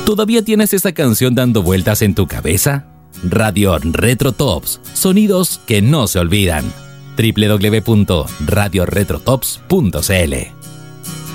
¿Todavía tienes esa canción dando vueltas en tu cabeza? Radio Retro Tops, sonidos que no se olvidan. www.radioretrotops.cl